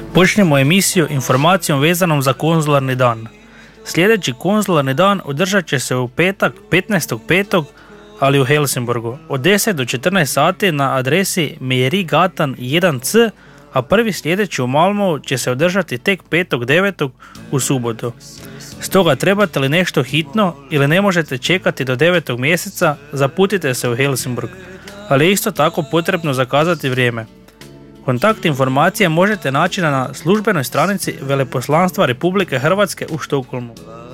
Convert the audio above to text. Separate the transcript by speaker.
Speaker 1: Počnemo emisiju informacijom vezanom za konzularni dan. Sljedeći konzularni dan održat će se u petak 15.5. ali u Helsingborgu od 10 do 14 sati na adresi Mejerigatan 1C, a prvi sljedeći u Malmöu će se održati tek 5.9. u subotu. Stoga trebate li nešto hitno ili ne možete čekati do 9. mjeseca, zaputite se u Helsingborg, ali je isto tako potrebno zakazati vrijeme. Kontakt informacije možete naći na službenoj stranici Veleposlanstva Republike Hrvatske u Štokholmu.